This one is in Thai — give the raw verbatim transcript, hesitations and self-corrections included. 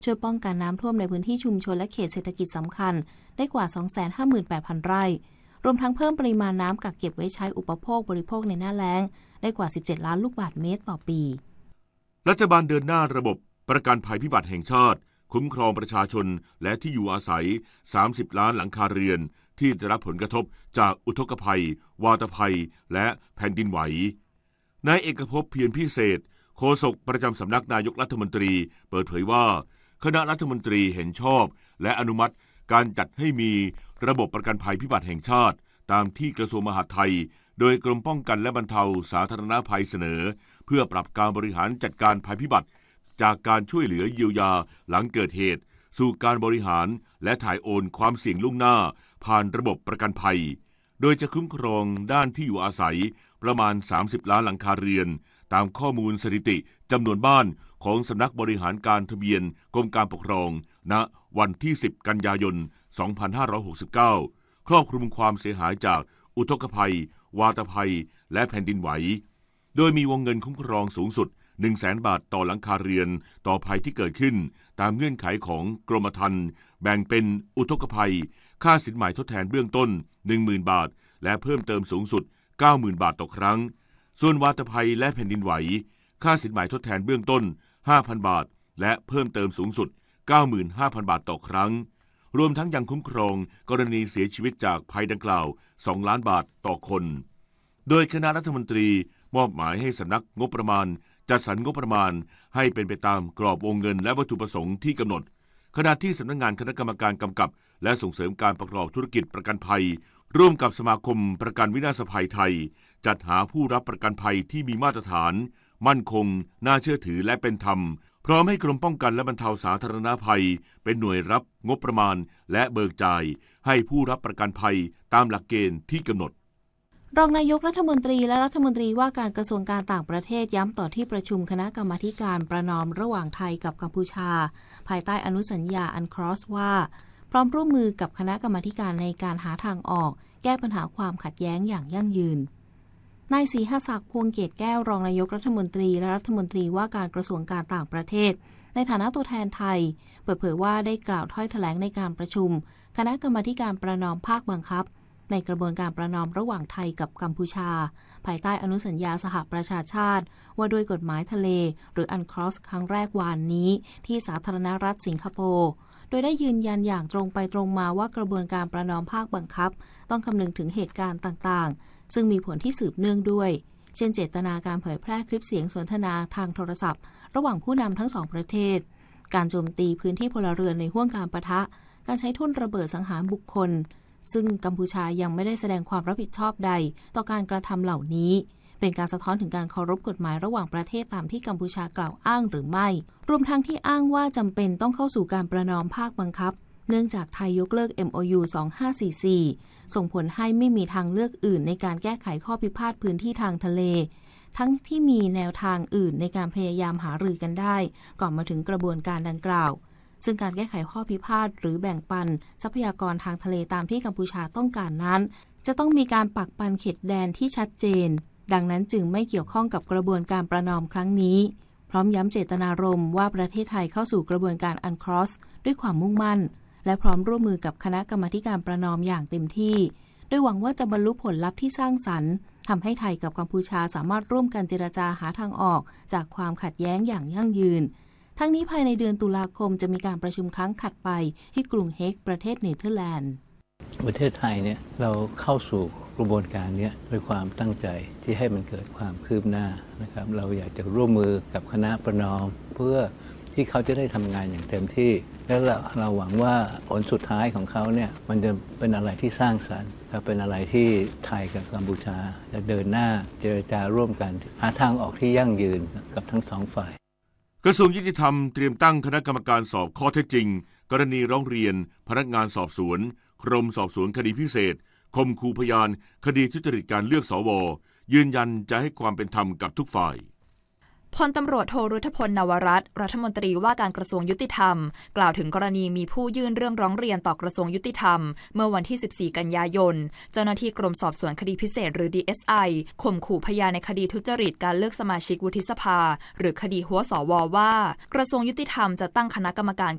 ช่วยป้องกันน้ำท่วมในพื้นที่ชุมชนและเขตเศรษฐกิจสำคัญได้กว่า สองแสนห้าหมื่นแปดพัน ไร่รวมทั้งเพิ่มปริมาณน้ำกักเก็บไว้ใช้อุปโภคบริโภคในหน้าแล้งได้กว่าสิบเจ็ดล้านลูกบาศก์เมตรต่อปีรัฐบาลเดินหน้าระบบประกันภัยพิบัติแห่งชาติคุ้มครองประชาชนและที่อยู่อาศัยสามสิบล้านหลังคาเรือนที่ได้รับผลกระทบจากอุทกภัยวาตภัยและแผ่นดินไหวนายเอกภพเพียรพิเศษโฆษกประจำสำนักนายกรัฐมนตรีเปิดเผยว่าคณะรัฐมนตรีเห็นชอบและอนุมัติการจัดให้มีระบบประกันภัยพิบัติแห่งชาติตามที่กระทรวงมหาดไทยโดยกรมป้องกันและบรรเทาสาธารณภัยเสนอเพื่อปรับการบริหารจัดการภัยพิบัติจากการช่วยเหลือเยียวยาหลังเกิดเหตุสู่การบริหารและถ่ายโอนความเสี่ยงล่วงหน้าผ่านระบบประกันภัยโดยจะคุ้มครองด้านที่อยู่อาศัยประมาณสามสิบล้านหลังคาเรือนตามข้อมูลสถิติจำนวนบ้านของสำนักบริหารการทะเบียนกรมการปกครองณวันที่สิบกันยายนสองพันห้าร้อยหกสิบเก้าครอบคลุมความเสียหายจากอุทกภัยวาตภัยและแผ่นดินไหวโดยมีวงเงินคุ้มครองสูงสุด หนึ่งแสน บาทต่อหลังคาเรือนต่อภัยที่เกิดขึ้นตามเงื่อนไขของกรมธรรม์แบ่งเป็นอุทกภัยค่าสินไหมทดแทนเบื้องต้น หนึ่งหมื่น บาทและเพิ่มเติมสูงสุด เก้าหมื่น บาทต่อครั้งส่วนวาตภัยและแผ่นดินไหวค่าสินไหมทดแทนเบื้องต้น ห้าพัน บาทและเพิ่มเติมสูงสุด เก้าหมื่นห้าพัน บาทต่อครั้งรวมทั้งยังคุ้มครองกรณีเสียชีวิตจากภัยดังกล่าวสองล้านบาทต่อคนโดยคณะรัฐมนตรีมอบหมายให้สำนักงบประมาณจัดสรรงบประมาณให้เป็นไปตามกรอบวงเงินและวัตถุประสงค์ที่กำหนดขณะที่สำนักงานคณะกรรมการกำกับและส่งเสริมการประกอบธุรกิจประกันภัยร่วมกับสมาคมประกันวินาศภัยไทยจัดหาผู้รับประกันภัยที่มีมาตรฐานมั่นคงน่าเชื่อถือและเป็นธรรมพร้อมให้กรมป้องกันและบรรเทาสาธารณภัยเป็นหน่วยรับงบประมาณและเบิกจ่ายให้ผู้รับประกันภัยตามหลักเกณฑ์ที่กำหนดรองนายกรัฐมนตรีและรัฐมนตรีว่าการกระทรวงการต่างประเทศย้ำต่อที่ประชุมคณะกรรมาธิการประนอมระหว่างไทยกับกัมพูชาภายใต้อนุสัญญาอันครอสว่าพร้อมร่วมมือกับคณะกรรมาธิการในการหาทางออกแก้ปัญหาความขัดแย้งอย่างยั่งยืนนายศรีหศักดิ์พวงเกตแก้วรองนายกรัฐมนตรีและรัฐมนตรีว่าการกระทรวงการต่างประเทศในฐานะตัวแทนไทยเปิดเผยว่าได้กล่าวถ้อยแถลงในการประชุมคณะกรรมาธิการประนอมภาคบังคับในกระบวนการประนอมระหว่างไทยกับกัมพูชาภายใต้อนุสัญญาสหประชาชาติว่าด้วยกฎหมายทะเลหรืออันครอสครั้งแรกวานนี้ที่สาธารณรัฐสิงคโปร์โดยได้ยืนยันอย่างตรงไปตรงมาว่ากระบวนการประนอมภาคบังคับต้องคำนึงถึงเหตุการณ์ต่างๆซึ่งมีผลที่สืบเนื่องด้วยเช่นเจตนาการเผยแพร่คลิปเสียงสนทนาทางโทรศัพท์ระหว่างผู้นำทั้งสองประเทศการโจมตีพื้นที่พลเรือนในห้วงการปะทะการใช้ทุ่นระเบิดสังหารบุคคลซึ่งกัมพูชายังไม่ได้แสดงความรับผิดชอบใดต่อการกระทำเหล่านี้เป็นการสะท้อนถึงการเคารพกฎหมายระหว่างประเทศตามที่กัมพูชากล่าวอ้างหรือไม่รวมทั้งที่อ้างว่าจำเป็นต้องเข้าสู่การประนอมภาคบังคับเนื่องจากไทยยกเลิก เอ็ม โอ ยู สองพันห้าร้อยสี่สิบสี่ส่งผลให้ไม่มีทางเลือกอื่นในการแก้ไขข้อพิพาทพื้นที่ทางทะเลทั้งที่มีแนวทางอื่นในการพยายามหารือกันได้ก่อนมาถึงกระบวนการดังกล่าวซึ่งการแก้ไขข้อพิพาทหรือแบ่งปันทรัพยากรทางทะเลตามที่กัมพูชาต้องการนั้นจะต้องมีการปักปันเขตแดนที่ชัดเจนดังนั้นจึงไม่เกี่ยวข้องกับกระบวนการประนอมครั้งนี้พร้อมย้ำเจตนารมณ์ว่าประเทศไทยเข้าสู่กระบวนการอันครอสด้วยความมุ่งมั่นและพร้อมร่วมมือกับคณะกรรมาธิการประนอมอย่างเต็มที่โดยหวังว่าจะบรรลุผลลัพธ์ที่สร้างสรรค์ทำให้ไทยกับกัมพูชาสามารถร่วมกันเจรจาหาทางออกจากความขัดแย้งอย่างยั่งยืนทั้งนี้ภายในเดือนตุลาคมจะมีการประชุมครั้งถัดไปที่กรุงเฮกประเทศเนเธอร์แลนด์ประเทศไทยเนี่ยเราเข้าสู่กระบวนการนี้ด้วยความตั้งใจที่ให้มันเกิดความคืบหน้านะครับเราอยากจะร่วมมือกับคณะประนอมเพื่อที่เขาจะได้ทำงานอย่างเต็มที่และเราเราหวังว่าผลสุดท้ายของเขาเนี่ยมันจะเป็นอะไรที่สร้างสรรค์เป็นอะไรที่ไทยกับกัมพูชาจะเดินหน้าเจรจาร่วมกันหาทางออกที่ยั่งยืนกับทั้งสองฝ่ายกระทรวงยุติธรรมเตรียมตั้งคณะกรรมการสอบข้อเท็จจริงกรณีร้องเรียนพนักงานสอบสวนกรมสอบสวนคดีพิเศษข่มขู่พยานคดีทุจริตการเลือกสวยืนยันจะให้ความเป็นธรรมกับทุกฝ่ายพลตำรวจโทรุธพลนวรัตน์รัฐมนตรีว่าการกระทรวงยุติธรรมกล่าวถึงกรณีมีผู้ยื่นเรื่องร้องเรียนต่อกระทรวงยุติธรรมเมื่อวันที่สิบสี่กันยายนเจ้าหน้าที่กรมสอบสวนคดีพิเศษหรือ ดี เอส ไอ ข่มขู่พยานในคดีทุจริตการเลือกสมาชิกวุฒิสภาหรือคดีหัวสวว่ากระทรวงยุติธรรมจะตั้งคณะกรรมการ